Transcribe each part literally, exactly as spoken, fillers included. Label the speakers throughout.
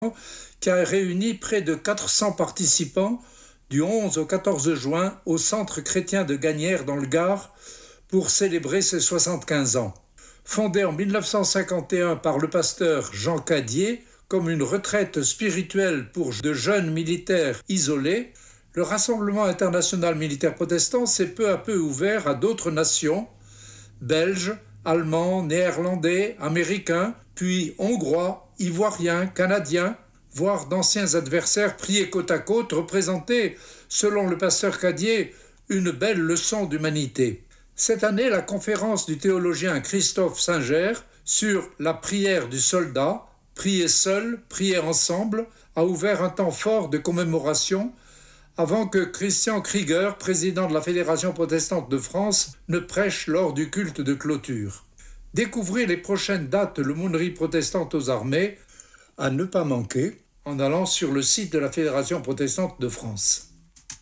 Speaker 1: qui a réuni près de quatre cents participants du onze au quatorze juin au Centre chrétien de Gagnières dans le Gard pour célébrer ses soixante-quinze ans. Fondé en dix-neuf cent cinquante et un par le pasteur Jean Cadier comme une retraite spirituelle pour de jeunes militaires isolés, le Rassemblement international militaire protestant s'est peu à peu ouvert à d'autres nations, belges, allemands, néerlandais, américains, puis hongrois, ivoiriens, canadiens, voire d'anciens adversaires priés côte à côte, représentaient, selon le pasteur Cadier, une belle leçon d'humanité. Cette année, la conférence du théologien Christophe Singer sur la prière du soldat, prier seul, prier ensemble, a ouvert un temps fort de commémoration avant que Christian Krieger, président de la Fédération protestante de France, ne prêche lors du culte de clôture. Découvrez les prochaines dates de l'aumônerie protestante aux armées à ne pas manquer en allant sur le site de la Fédération protestante de France.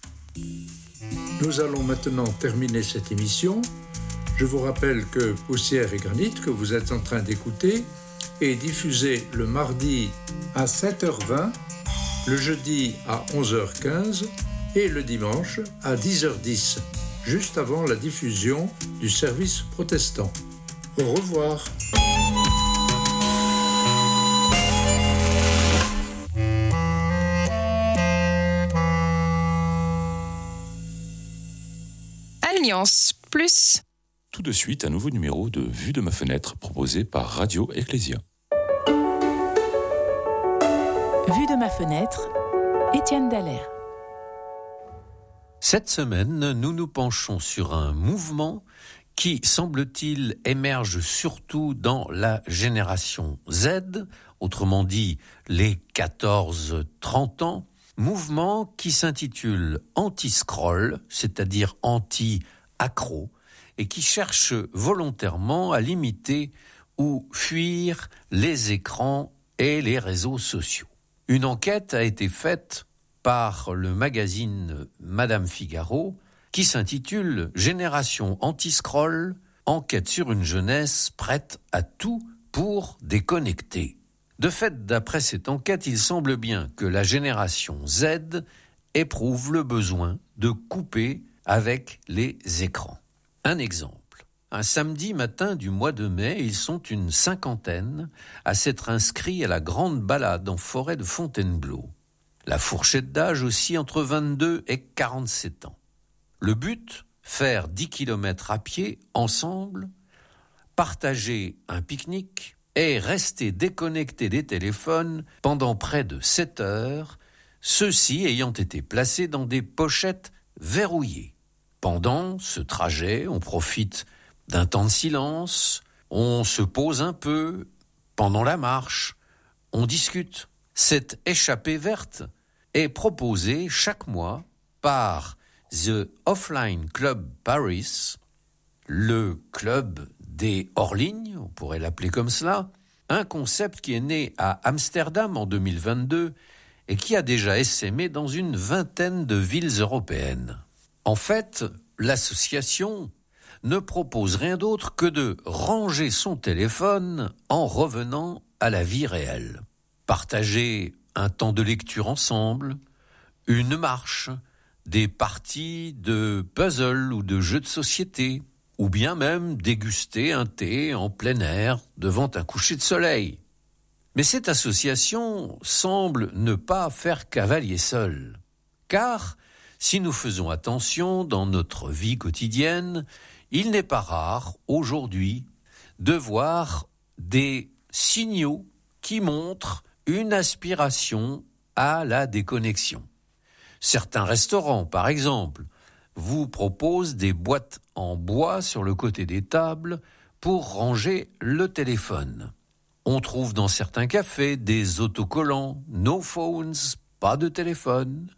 Speaker 1: Nous allons maintenant terminer cette émission. Je vous rappelle que Poussière et Granit, que vous êtes en train d'écouter, est diffusé le mardi à sept heures vingt, le jeudi à onze heures quinze et le dimanche à dix heures dix, juste avant la diffusion du service protestant. Au revoir.
Speaker 2: Alliance Plus.
Speaker 3: Tout de suite, un nouveau numéro de Vue de ma fenêtre proposé par Radio Ecclésia.
Speaker 4: Vue de ma fenêtre, Étienne Dallaire.
Speaker 5: Cette semaine, nous nous penchons sur un mouvement qui, semble-t-il, émerge surtout dans la génération Z, autrement dit les quatorze trente ans, mouvement qui s'intitule anti-scroll, c'est-à-dire anti-accro, et qui cherche volontairement à limiter ou fuir les écrans et les réseaux sociaux. Une enquête a été faite par le magazine Madame Figaro qui s'intitule « Génération anti-scroll, enquête sur une jeunesse prête à tout pour déconnecter ». De fait, d'après cette enquête, il semble bien que la génération Z éprouve le besoin de couper avec les écrans. Un exemple. Un samedi matin du mois de mai, ils sont une cinquantaine à s'être inscrits à la grande balade en forêt de Fontainebleau. La fourchette d'âge aussi entre vingt-deux et quarante-sept ans. Le but, faire dix kilomètres à pied ensemble, partager un pique-nique et rester déconnectés des téléphones pendant près de sept heures, ceux-ci ayant été placés dans des pochettes verrouillées. Pendant ce trajet, on profite d'un temps de silence, on se pose un peu, pendant la marche, on discute. Cette échappée verte est proposée chaque mois par The Offline Club Paris, le club des hors-lignes, on pourrait l'appeler comme cela, un concept qui est né à Amsterdam en deux mille vingt-deux et qui a déjà essaimé dans une vingtaine de villes européennes. En fait, l'association ne propose rien d'autre que de ranger son téléphone en revenant à la vie réelle. Partager un temps de lecture ensemble, une marche, des parties de puzzle ou de jeux de société, ou bien même déguster un thé en plein air devant un coucher de soleil. Mais cette association semble ne pas faire cavalier seul, car si nous faisons attention dans notre vie quotidienne, il n'est pas rare, aujourd'hui, de voir des signaux qui montrent une aspiration à la déconnexion. Certains restaurants, par exemple, vous proposent des boîtes en bois sur le côté des tables pour ranger le téléphone. On trouve dans certains cafés des autocollants « No phones », pas de téléphone.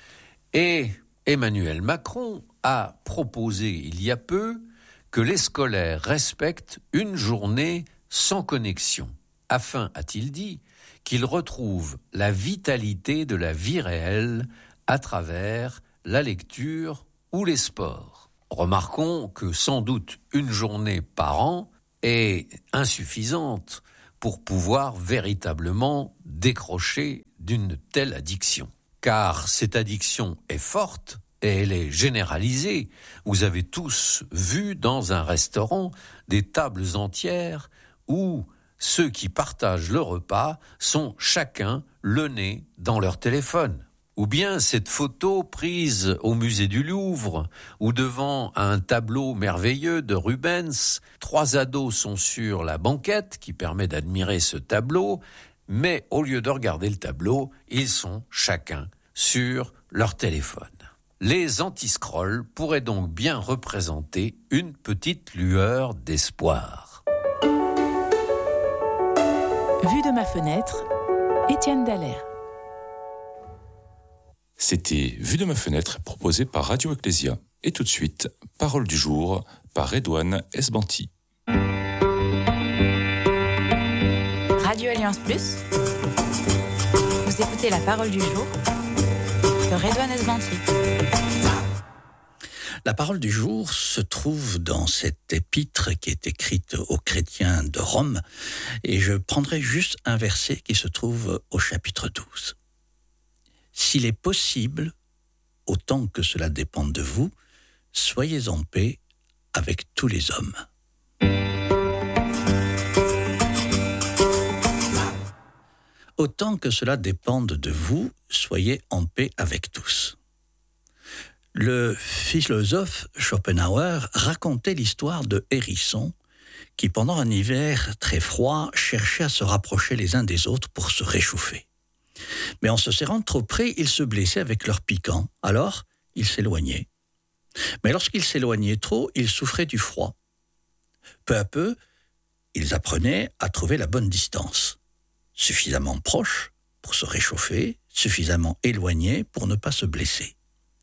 Speaker 5: Et Emmanuel Macron a proposé il y a peu que les scolaires respectent une journée sans connexion, afin, a-t-il dit, qu'ils retrouvent la vitalité de la vie réelle à travers la lecture ou les sports. Remarquons que sans doute une journée par an est insuffisante pour pouvoir véritablement décrocher d'une telle addiction. Car cette addiction est forte et elle est généralisée. Vous avez tous vu dans un restaurant des tables entières où ceux qui partagent le repas sont chacun le nez dans leur téléphone. Ou bien cette photo prise au musée du Louvre, ou devant un tableau merveilleux de Rubens, trois ados sont sur la banquette qui permet d'admirer ce tableau, mais au lieu de regarder le tableau, ils sont chacun sur leur téléphone. Les anti-scrolls pourraient donc bien représenter une petite lueur d'espoir.
Speaker 4: Vue de ma fenêtre, Étienne Dallaire.
Speaker 3: C'était Vue de ma fenêtre, proposé par Radio Ecclésia. Et tout de suite, Parole du jour, par Redouane Esbanti.
Speaker 2: Radio Alliance Plus. Vous écoutez la Parole du jour de Redouane Esbanti.
Speaker 6: La parole du jour se trouve dans cette épître qui est écrite aux chrétiens de Rome, et je prendrai juste un verset qui se trouve au chapitre douze. S'il est possible, autant que cela dépende de vous, soyez en paix avec tous les hommes. Autant que cela dépende de vous, soyez en paix avec tous. Le philosophe Schopenhauer racontait l'histoire de hérissons qui, pendant un hiver très froid, cherchaient à se rapprocher les uns des autres pour se réchauffer. Mais en se serrant trop près, ils se blessaient avec leur piquant. Alors, ils s'éloignaient. Mais lorsqu'ils s'éloignaient trop, ils souffraient du froid. Peu à peu, ils apprenaient à trouver la bonne distance. Suffisamment proche pour se réchauffer, suffisamment éloigné pour ne pas se blesser.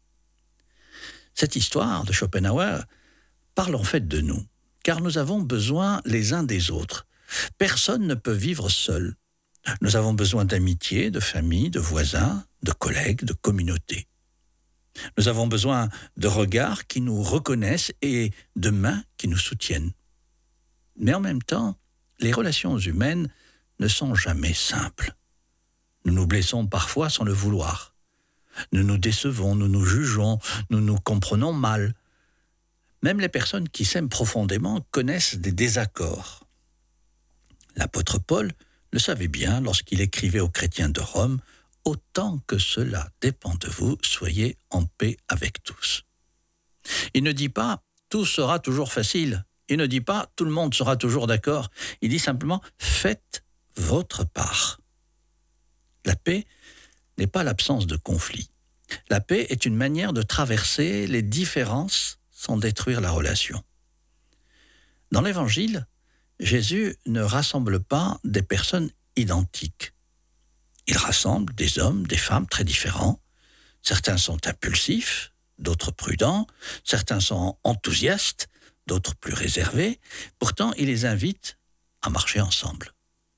Speaker 6: Cette histoire de Schopenhauer parle en fait de nous, car nous avons besoin les uns des autres. Personne ne peut vivre seul. Nous avons besoin d'amitié, de famille, de voisins, de collègues, de communautés. Nous avons besoin de regards qui nous reconnaissent et de mains qui nous soutiennent. Mais en même temps, les relations humaines ne sont jamais simples. Nous nous blessons parfois sans le vouloir. Nous nous décevons, nous nous jugeons, nous nous comprenons mal. Même les personnes qui s'aiment profondément connaissent des désaccords. L'apôtre Paul le savait bien lorsqu'il écrivait aux chrétiens de Rome « Autant que cela dépend de vous, soyez en paix avec tous ». Il ne dit pas « tout sera toujours facile ». Il ne dit pas « tout le monde sera toujours d'accord ». Il dit simplement « faites votre part ». La paix n'est pas l'absence de conflit. La paix est une manière de traverser les différences sans détruire la relation. Dans l'Évangile, Jésus ne rassemble pas des personnes identiques. Il rassemble des hommes, des femmes très différents. Certains sont impulsifs, d'autres prudents, certains sont enthousiastes, d'autres plus réservés. Pourtant, il les invite à marcher ensemble.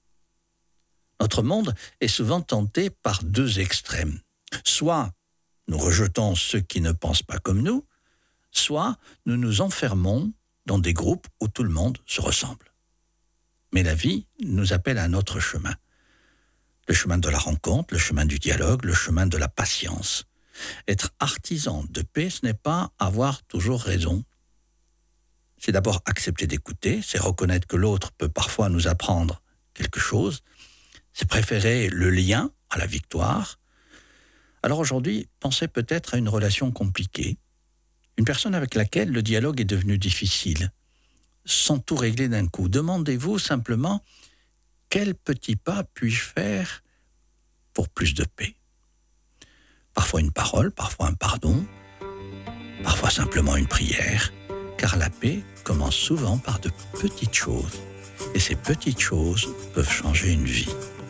Speaker 6: Notre monde est souvent tenté par deux extrêmes. Soit nous rejetons ceux qui ne pensent pas comme nous, soit nous nous enfermons dans des groupes où tout le monde se ressemble. Mais la vie nous appelle à un autre chemin. Le chemin de la rencontre, le chemin du dialogue, le chemin de la patience. Être artisan de paix, ce n'est pas avoir toujours raison. C'est d'abord accepter d'écouter, c'est reconnaître que l'autre peut parfois nous apprendre quelque chose, c'est préférer le lien à la victoire. Alors aujourd'hui, pensez peut-être à une relation compliquée, une personne avec laquelle le dialogue est devenu difficile. Sans tout régler d'un coup, demandez-vous simplement quel petit pas puis-je faire pour plus de paix. Parfois une parole, parfois un pardon, parfois simplement une prière, car la paix commence souvent par de petites choses, et ces petites choses peuvent changer une vie.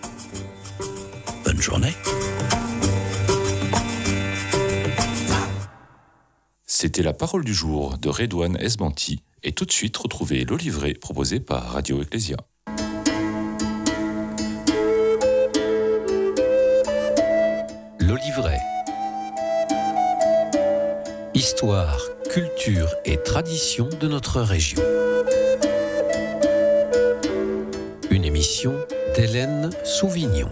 Speaker 6: Bonne journée.
Speaker 3: C'était la parole du jour de Redouane Esbanti. Et tout de suite, retrouvez l'Olivret proposé par Radio Ecclésia.
Speaker 5: L'Olivret. Histoire, culture et tradition de notre région. Une émission émission d'Hélène Souvignon.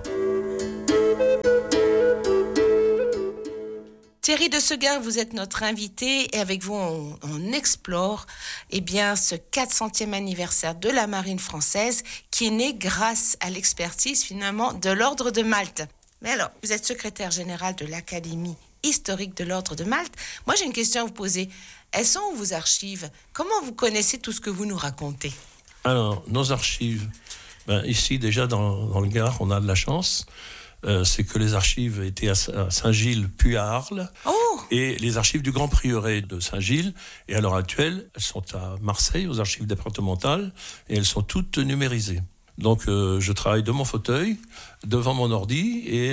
Speaker 7: Thierry de Seguin, vous êtes notre invité et avec vous, on, on explore eh bien, ce quatre centième anniversaire de la marine française qui est né grâce à l'expertise finalement de l'Ordre de Malte. Mais alors, vous êtes secrétaire général de l'Académie historique de l'Ordre de Malte. Moi, j'ai une question à vous poser. Elles sont où vos archives ? Comment vous connaissez tout ce que vous nous racontez ?
Speaker 8: Alors, nos archives, ben, ici déjà dans, dans le Gard, on a de la chance. Euh, c'est que les archives étaient à Saint-Gilles puis à Arles.
Speaker 7: Oh.
Speaker 8: Et les archives du Grand Prieuré de Saint-Gilles, et à l'heure actuelle, elles sont à Marseille, aux archives départementales, et elles sont toutes numérisées. Donc euh, je travaille de mon fauteuil, devant mon ordi, et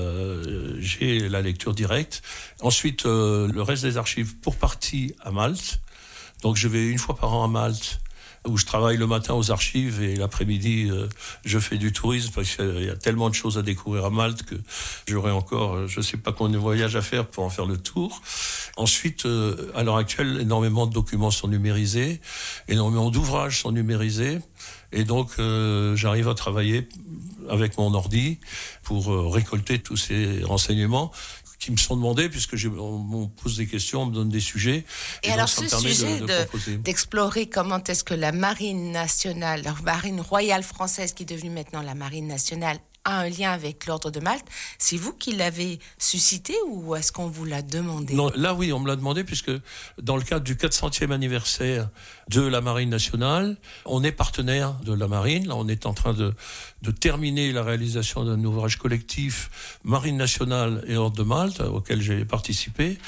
Speaker 8: euh, j'ai la lecture directe. Ensuite, euh, le reste des archives, pour partie à Malte. Donc je vais une fois par an à Malte, où je travaille le matin aux archives et l'après-midi, euh, je fais du tourisme parce qu'il y a tellement de choses à découvrir à Malte que j'aurai encore, je ne sais pas combien de voyages à faire pour en faire le tour. Ensuite, euh, à l'heure actuelle, énormément de documents sont numérisés, énormément d'ouvrages sont numérisés, et donc euh, j'arrive à travailler avec mon ordi pour euh, récolter tous ces renseignements qui me sont demandés, puisque j'ai, on, on pose des questions, on me donne des sujets.
Speaker 7: Et, et alors, ce sujet de, de, d'explorer comment est-ce que la marine nationale, la marine royale française, qui est devenue maintenant la marine nationale, a un lien avec l'Ordre de Malte, c'est vous qui l'avez suscité ou est-ce qu'on vous l'a demandé ?
Speaker 8: Non, là oui, on me l'a demandé, puisque dans le cadre du quatre centième anniversaire de la Marine nationale, on est partenaire de la Marine. Là, on est en train de, de terminer la réalisation d'un ouvrage collectif Marine nationale et Ordre de Malte, auquel j'ai participé.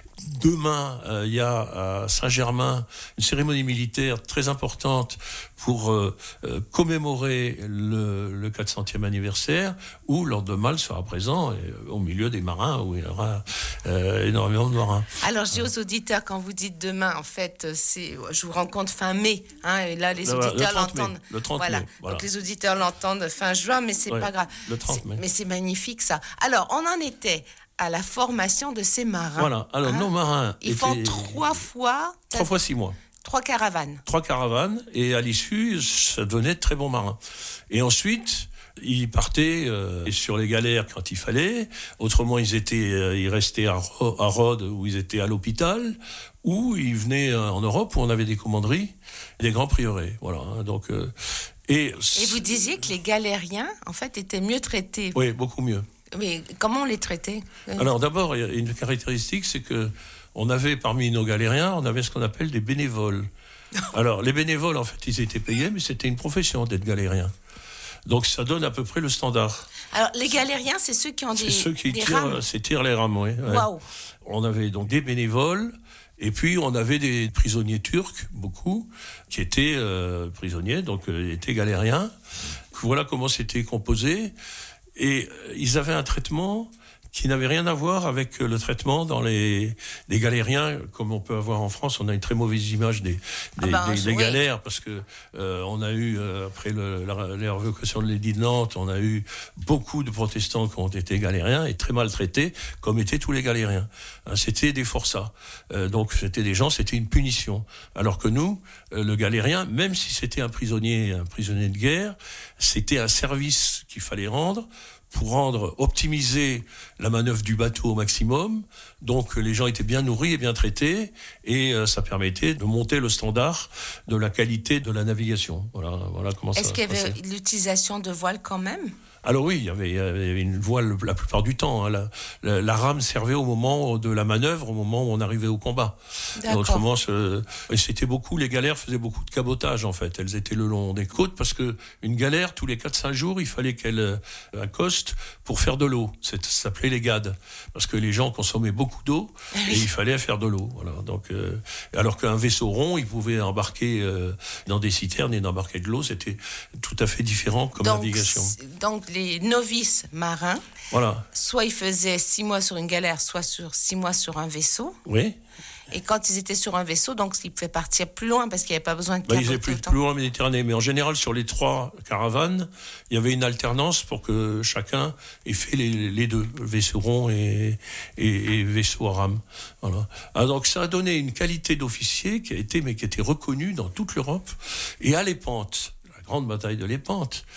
Speaker 8: Demain, il euh, y a à Saint-Germain une cérémonie militaire très importante pour euh, euh, commémorer le, le quatre centième anniversaire, où l'Ordre de Malte sera présent et, euh, au milieu des marins, où il y aura euh, énormément de marins.
Speaker 7: Alors, je dis aux auditeurs, quand vous dites demain, en fait, c'est, je vous rencontre fin mai, hein, et là, les auditeurs
Speaker 8: le
Speaker 7: l'entendent.
Speaker 8: Mai, le trente
Speaker 7: voilà.
Speaker 8: mai. Voilà.
Speaker 7: Donc, les auditeurs l'entendent fin juin, mais c'est
Speaker 8: ouais,
Speaker 7: pas grave.
Speaker 8: Le trente mai.
Speaker 7: Mais c'est magnifique, ça. Alors, on en était à la formation de ces marins.
Speaker 8: Voilà. Alors, hein, nos marins
Speaker 7: ils font trois fois...
Speaker 8: Trois fois six mois.
Speaker 7: Trois caravanes.
Speaker 8: Trois caravanes, et à l'issue, ça devenait de très bons marins. Et ensuite, ils partaient euh, sur les galères quand il fallait. Autrement, ils étaient, euh, ils restaient à, Ro- à Rhodes, où ils étaient à l'hôpital, ou ils venaient euh, en Europe, où on avait des commanderies, des grands prieurés. Voilà. Hein, donc, euh, et,
Speaker 7: et vous disiez que les galériens, en fait, étaient mieux traités.
Speaker 8: Oui, beaucoup mieux.
Speaker 7: Mais comment on les traitait ?
Speaker 8: Alors d'abord, il y a une caractéristique, c'est que on avait parmi nos galériens, on avait ce qu'on appelle des bénévoles. Alors les bénévoles, en fait, ils étaient payés, mais c'était une profession d'être galérien. Donc ça donne à peu près le standard.
Speaker 7: Alors les galériens, c'est ceux qui ont
Speaker 8: c'est
Speaker 7: des,
Speaker 8: ceux qui
Speaker 7: des
Speaker 8: tirent,
Speaker 7: rames.
Speaker 8: C'est tirent les rames, oui. Ouais.
Speaker 7: Waouh.
Speaker 8: On avait donc des bénévoles. Et puis, on avait des prisonniers turcs, beaucoup, qui étaient euh, prisonniers, donc euh, étaient galériens. Voilà comment c'était composé. Et euh, ils avaient un traitement qui n'avait rien à voir avec le traitement dans les, les galériens, comme on peut avoir en France. On a une très mauvaise image des, des,
Speaker 7: ah ben,
Speaker 8: des, des
Speaker 7: oui.
Speaker 8: galères, parce que euh, on a eu, euh, après le, la, la révocation de l'édit de Nantes, on a eu beaucoup de protestants qui ont été galériens et très maltraités, comme étaient tous les galériens. Hein, c'était des forçats. Euh, donc c'était des gens, c'était une punition. Alors que nous, euh, le galérien, même si c'était un prisonnier, un prisonnier de guerre, c'était un service qu'il fallait rendre, pour rendre, optimiser la manœuvre du bateau au maximum. Donc les gens étaient bien nourris et bien traités, et euh, ça permettait de monter le standard de la qualité de la navigation. Voilà, voilà comment
Speaker 7: Est-ce
Speaker 8: ça
Speaker 7: qu'il y avait
Speaker 8: passait.
Speaker 7: L'utilisation de voiles quand même ?
Speaker 8: Alors oui, il y, avait, il y avait une voile la plupart du temps. Hein. La, la, la rame servait au moment de la manœuvre, au moment où on arrivait au combat. Et autrement, ce, et c'était beaucoup, les galères faisaient beaucoup de cabotage en fait. Elles étaient le long des côtes, parce que une galère, tous les quatre cinq jours, il fallait qu'elle euh, accoste pour faire de l'eau. C'est, ça s'appelait les gades, parce que les gens consommaient beaucoup d'eau et il fallait faire de l'eau. Voilà. Donc, euh, alors qu'un vaisseau rond, il pouvait embarquer euh, dans des citernes et d'embarquer de l'eau. C'était tout à fait différent comme
Speaker 7: donc,
Speaker 8: navigation.
Speaker 7: Donc les novices marins,
Speaker 8: voilà.
Speaker 7: soit ils faisaient six mois sur une galère, soit sur six mois sur un vaisseau.
Speaker 8: Oui.
Speaker 7: Et quand ils étaient sur un vaisseau, donc ils pouvaient partir plus loin parce qu'il n'y avait pas besoin de
Speaker 8: bah,
Speaker 7: capoter.
Speaker 8: Ils étaient plus, plus loin en Méditerranée. Mais en général, sur les trois caravanes, il y avait une alternance pour que chacun ait fait les, les deux, vaisseau rond et, et, et vaisseau à rame. Voilà. Ah, donc ça a donné une qualité d'officier qui a été, mais qui était reconnue dans toute l'Europe. Et à Lépante, la grande bataille de Lépante,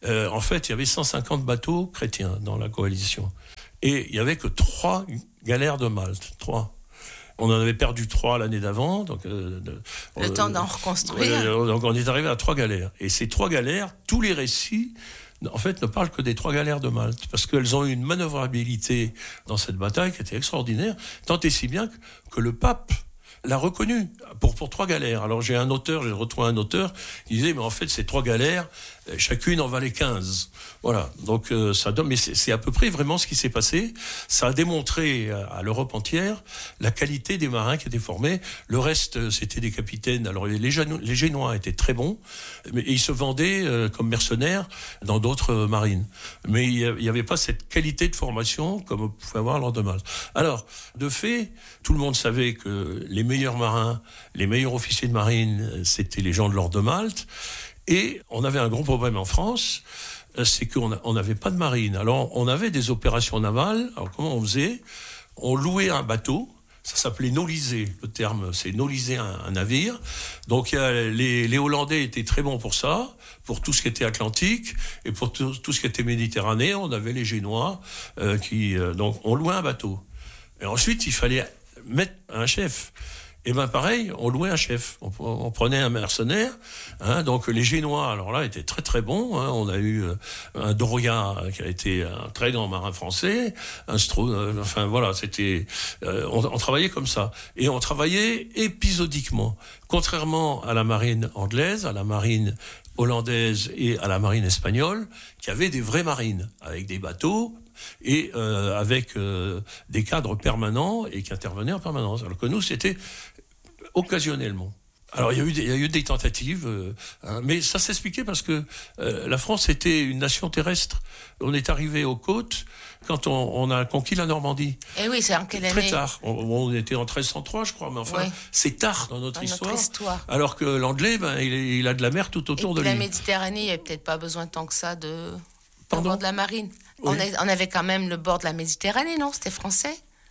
Speaker 8: euh, en fait, il y avait cent cinquante bateaux chrétiens dans la coalition. Et il n'y avait que trois galères de Malte. Trois. On en avait perdu trois l'année d'avant. Donc, euh,
Speaker 7: le euh, temps d'en reconstruire.
Speaker 8: Euh, donc on est arrivé à trois galères. Et ces trois galères, tous les récits, en fait, ne parlent que des trois galères de Malte. Parce qu'elles ont eu une manœuvrabilité dans cette bataille qui était extraordinaire. Tant et si bien que, que le pape l'a reconnu pour, pour trois galères. Alors j'ai un auteur, j'ai retrouvé un auteur qui disait, mais en fait, ces trois galères, chacune en valait quinze. Voilà, donc euh, ça donne, mais c'est, c'est à peu près vraiment ce qui s'est passé. Ça a démontré à, à l'Europe entière la qualité des marins qui étaient formés. Le reste, c'était des capitaines. Alors les, les Génois étaient très bons, mais ils se vendaient euh, comme mercenaires dans d'autres euh, marines. Mais il n'y avait pas cette qualité de formation comme on pouvait avoir lors de Malte. Alors, de fait, tout le monde savait que les meilleurs marins, les meilleurs officiers de marine, c'était les gens de l'ordre de Malte. Et on avait un gros problème en France, c'est qu'on n'avait pas de marine. Alors, on avait des opérations navales. Alors, comment on faisait ? On louait un bateau. Ça s'appelait nauliser. Le terme, c'est nauliser un, un navire. Donc, y a, les, les Hollandais étaient très bons pour ça, pour tout ce qui était Atlantique, et pour tout, tout ce qui était Méditerranée. On avait les Génois euh, qui... Euh, donc, on louait un bateau. Et ensuite, il fallait mettre un chef. Et bien pareil, on louait un chef, on, on prenait un mercenaire, hein, donc les Génois, alors là, étaient très très bons, hein, on a eu euh, un Doria qui a été un très grand marin français, un Stro, euh, enfin voilà, c'était, euh, on, on travaillait comme ça, et on travaillait épisodiquement, contrairement à la marine anglaise, à la marine hollandaise et à la marine espagnole, qui avaient des vraies marines, avec des bateaux, et euh, avec euh, des cadres permanents et qui intervenaient en permanence. Alors que nous, c'était occasionnellement. Alors il y a eu des, il y a eu des tentatives, euh, hein, mais ça s'expliquait parce que euh, la France était une nation terrestre. On est arrivé aux côtes quand on, on a conquis la Normandie.
Speaker 7: Et oui, c'est en quelle année ?
Speaker 8: Très tard. On, on était en treize cent trois, je crois, mais enfin, oui. C'est tard dans notre,
Speaker 7: dans
Speaker 8: histoire,
Speaker 7: notre histoire.
Speaker 8: Alors que l'anglais, ben, il, il a de la mer tout autour de lui.
Speaker 7: Et la Méditerranée, il n'y avait peut-être pas besoin tant que ça de,
Speaker 8: Pardon ?
Speaker 7: de la marine.
Speaker 8: Oui.
Speaker 7: On, a, on avait quand même le bord de la Méditerranée, non ? C'était français ?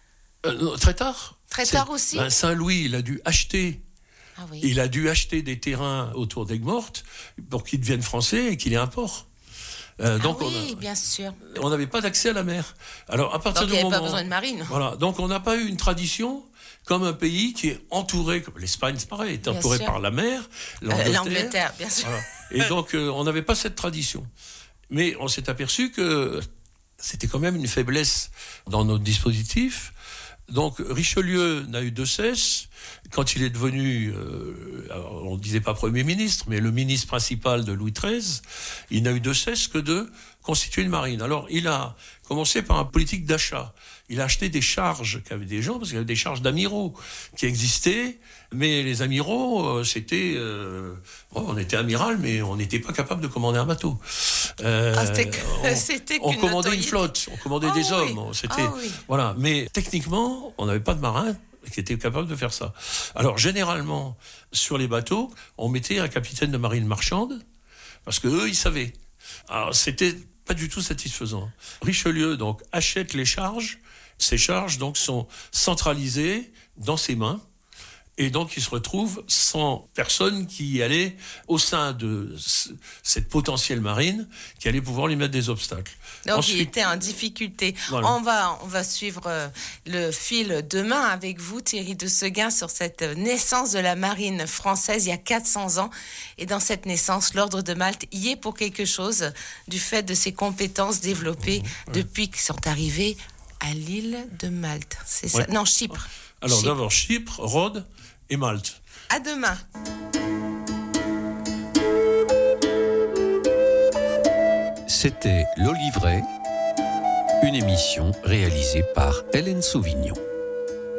Speaker 8: euh, Très tard.
Speaker 7: Très tard aussi.
Speaker 8: Ben, Saint-Louis, il a dû acheter.
Speaker 7: Ah oui.
Speaker 8: Il a dû acheter des terrains autour d'Aigues-Mortes pour qu'ils deviennent français et qu'il ait un port.
Speaker 7: Euh, donc ah oui, on a, bien sûr.
Speaker 8: On n'avait pas d'accès à la mer. Alors à partir
Speaker 7: donc
Speaker 8: du
Speaker 7: il n'y avait
Speaker 8: moment,
Speaker 7: pas besoin de marine.
Speaker 8: Voilà. Donc on n'a pas eu une tradition comme un pays qui est entouré, comme l'Espagne, c'est pareil, est entouré par la mer,
Speaker 7: l'Angleterre, euh, l'Angleterre bien sûr.
Speaker 8: Voilà. Et donc euh, on n'avait pas cette tradition. Mais on s'est aperçu que c'était quand même une faiblesse dans notre dispositif. Donc Richelieu n'a eu de cesse, quand il est devenu, euh, on ne disait pas Premier ministre, mais le ministre principal de Louis treize, il n'a eu de cesse que de constituer une marine. Alors il a commencé par une politique d'achat. Il a acheté des charges qu'avaient des gens, parce qu'il y avait des charges d'amiraux qui existaient, mais les amiraux, euh, c'était... Euh, bon, on était amiral, mais on n'était pas capable de commander un bateau.
Speaker 7: Euh, ah, c'était que, on, c'était
Speaker 8: on commandait
Speaker 7: notoriété.
Speaker 8: Une flotte, on commandait oh, des
Speaker 7: oui.
Speaker 8: hommes. C'était,
Speaker 7: oh, oui.
Speaker 8: Voilà. Mais techniquement, on n'avait pas de marins qui étaient capables de faire ça. Alors, généralement, sur les bateaux, on mettait un capitaine de marine marchande, parce qu'eux, ils savaient. Alors, c'était pas du tout satisfaisant. Richelieu, donc, achète les charges. Ces charges, donc, sont centralisées dans ses mains. Et donc, il se retrouve sans personne qui allait, au sein de cette potentielle marine, qui allait pouvoir lui mettre des obstacles.
Speaker 7: Donc,
Speaker 8: Ensuite,
Speaker 7: il était en difficulté. Voilà. On va, on va suivre le fil demain avec vous, Thierry de Seguin, sur cette naissance de la marine française il y a quatre cents ans. Et dans cette naissance, l'Ordre de Malte y est pour quelque chose, du fait de ses compétences développées mmh, ouais. depuis qu'ils sont arrivés à l'île de Malte. C'est ça ? Ouais. Non, Chypre.
Speaker 8: Alors,
Speaker 7: Chypre.
Speaker 8: d'abord, Chypre, Rhodes et Malte.
Speaker 7: À demain.
Speaker 5: C'était L'Olivret, une émission réalisée par Hélène Sauvignon.